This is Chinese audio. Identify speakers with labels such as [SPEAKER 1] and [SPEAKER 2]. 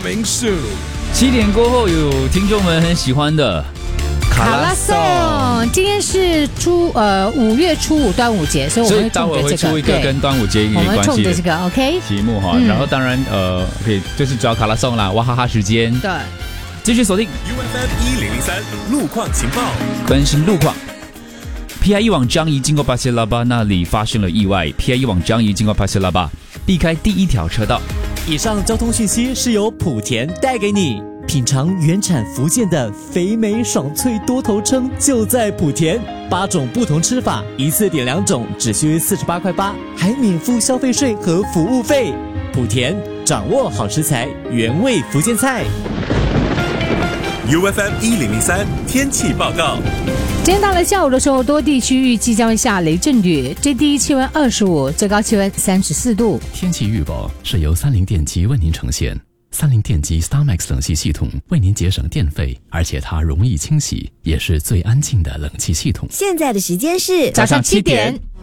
[SPEAKER 1] coming soon。
[SPEAKER 2] 7点过后有听众们很喜欢的
[SPEAKER 3] 卡拉颂，今天是5月初5端午节，所以我们会
[SPEAKER 2] 待会会出一个跟端午节有
[SPEAKER 3] 我们
[SPEAKER 2] 关系的
[SPEAKER 3] 冲着这个 OK
[SPEAKER 2] 题目哈。然后当然OK 就是找卡拉颂啦，哇哈哈时间。
[SPEAKER 3] 对，
[SPEAKER 2] 继续锁定
[SPEAKER 1] UFM 1003路况情报，
[SPEAKER 2] 更新路况。PIE 往樟宜经过巴西拉巴那里发生了意外 ，PIE 往樟宜经过巴西拉巴，避开第一条车道。
[SPEAKER 4] 以上交通讯息是由莆田带给你。品尝原产福建的肥美爽脆多头称就在莆田，8种不同吃法，一次点2种，只需48.8块，还免付消费税和服务费。莆田掌握好食材，原味福建菜。
[SPEAKER 1] UFM 1003天气报告。
[SPEAKER 3] 今天到了下午的时候，多地区预计将会下雷阵雨，最低气温25，最高气温34度。
[SPEAKER 5] 天气预报是由30电机为您呈现。30电机 StarMax 冷气系统为您节省电费，而且它容易清洗，也是最安静的冷气系统。
[SPEAKER 6] 现在的时间是
[SPEAKER 2] 早上7点。